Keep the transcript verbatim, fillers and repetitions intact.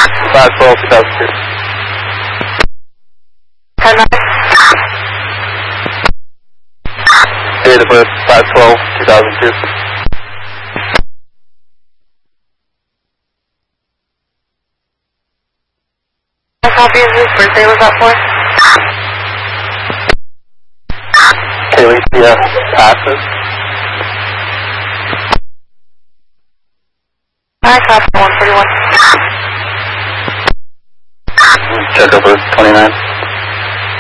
five twelve, two thousand two. ten nine. Date of birth, five twelve, two thousand two. What copy is this birthday was that for? Alicia passes. I copy one forty-one. Check over twenty-nine.